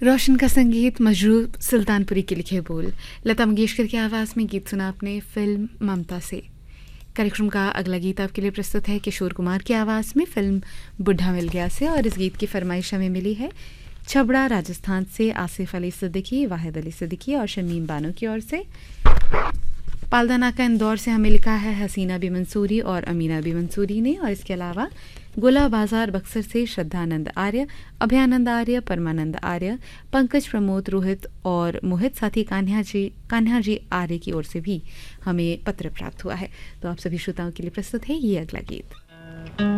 रोशन का संगीत, मजरू सुल्तानपुरी के लिखे बोल, लता मंगेशकर की आवाज़ में गीत सुना आपने फिल्म ममता से। कार्यक्रम का अगला गीत आपके लिए प्रस्तुत है किशोर कुमार की आवाज़ में फिल्म बुढ़ा मिल गया से, और इस गीत की फरमाइश हमें मिली है छबड़ा राजस्थान से आसिफ अली सिद्दीकी, वाहिद अली सिद्दीकी और शमीम बानो की ओर से। पालदा का इंदौर से हमें लिखा है हसीना बी मंसूरी और अमीना बी मंसूरी ने, और इसके अलावा गोला बाजार बक्सर से श्रद्धानंद आर्य, अभयानंद आर्य, परमानंद आर्य, पंकज, प्रमोद, रोहित और मोहित, साथी कान्हा जी आर्य की ओर से भी हमें पत्र प्राप्त हुआ है। तो आप सभी श्रोताओं के लिए प्रस्तुत है ये अगला गीत।